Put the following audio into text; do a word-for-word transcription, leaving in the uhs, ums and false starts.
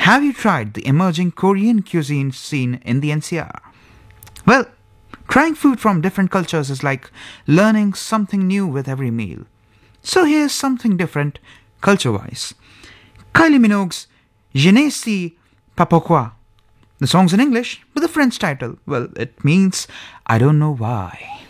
Have you tried the emerging Korean cuisine scene in the N C R? Well, trying food from different cultures is like learning something new with every meal. So here's something different culture wise. Kylie Minogue's Je ne sais pas pourquoi. The song's in English with a French title. Well, it means I don't know why.